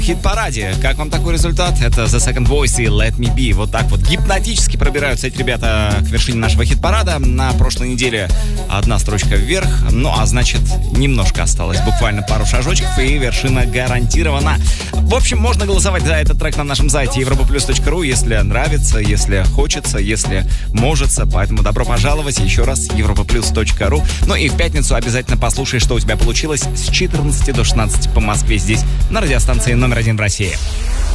хит-параде. Как вам такой результат? Это The Second Voice и Let Me Be. Вот так вот гипнотически пробираются эти ребята к вершине нашего хит-парада. На прошлой неделе одна строчка вверх. Ну, а значит, немножко осталось. Буквально пару шажочков, и вершина гарантирована. В общем, можно голосовать за этот трек на нашем сайте europaplus.ru, если нравится, если хочется, если можется. Поэтому добро пожаловать еще раз, europaplus.ru. Ну и в пятницу обязательно послушай, что у тебя получилось с 14 до 16 по Москве здесь, на радиостанции номер 1 в России.